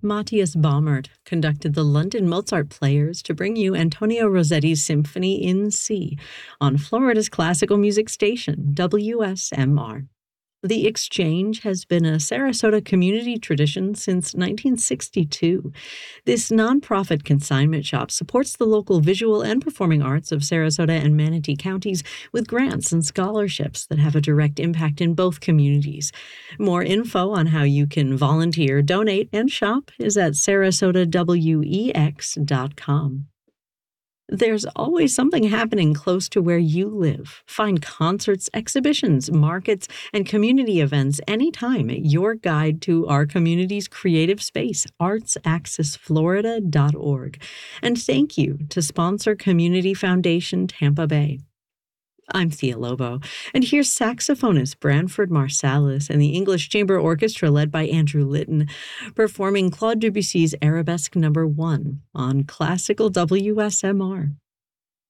Matthias Baumert conducted the London Mozart Players to bring you Antonio Rossetti's Symphony in C on Florida's classical music station, WSMR. The Exchange has been a Sarasota community tradition since 1962. This nonprofit consignment shop supports the local visual and performing arts of Sarasota and Manatee counties with grants and scholarships that have a direct impact in both communities. More info on how you can volunteer, donate, and shop is at sarasotawex.com. There's always something happening close to where you live. Find concerts, exhibitions, markets, and community events anytime at your guide to our community's creative space, artsaccessflorida.org. And thank you to sponsor Community Foundation Tampa Bay. I'm Thea Lobo, and here's saxophonist Branford Marsalis and the English Chamber Orchestra led by Andrew Litton performing Claude Debussy's Arabesque No. 1 on Classical WSMR.